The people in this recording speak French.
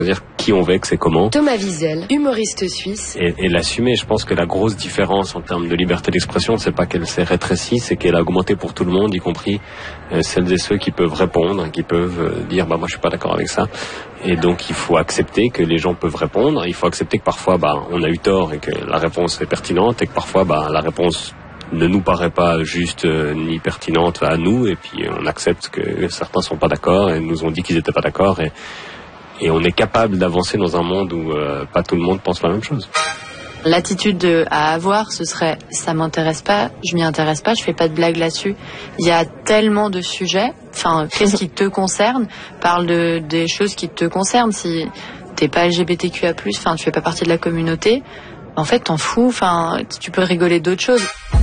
C'est-à-dire qui on vexe et comment. Thomas Wiesel, humoriste suisse. Et l'assumer. Je pense que la grosse différence en termes de liberté d'expression, c'est pas qu'elle s'est rétrécie, c'est qu'elle a augmenté pour tout le monde, y compris celles et ceux qui peuvent répondre, qui peuvent dire moi je suis pas d'accord avec ça. Et donc il faut accepter que les gens peuvent répondre. Il faut accepter que parfois on a eu tort et que la réponse est pertinente et que parfois la réponse ne nous paraît pas juste ni pertinente à nous. Et puis on accepte que certains sont pas d'accord et nous ont dit qu'ils étaient pas d'accord et on est capable d'avancer dans un monde où pas tout le monde pense la même chose. L'attitude à avoir, ce serait ça m'intéresse pas, je m'y intéresse pas, je fais pas de blague là-dessus. Il y a tellement de sujets. Enfin, qu'est-ce qui te concerne? Parle des choses qui te concernent. Si t'es pas LGBTQA+, tu fais pas partie de la communauté, en fait t'en fous. Enfin, tu peux rigoler d'autres choses.